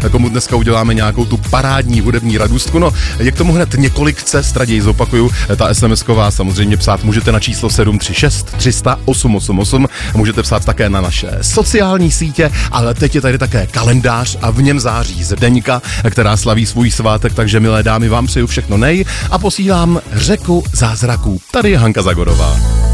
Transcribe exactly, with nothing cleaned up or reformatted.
komu dneska uděláme nějakou tu parádní hudební radůstku. No, je k tomu hned několik cest, raději zopakuju. Ta SMSková samozřejmě psát můžete na číslo sedm tři šest tři sta osm osm osm. Můžete psát také na naše sociální sítě, ale teď je tady také kalendář a v něm září Zdeňka, která slaví svůj svátek, takže milé dámy, vám přeju všechno nej a posílám řeku zázraků. Tady je Hanka Zagorová.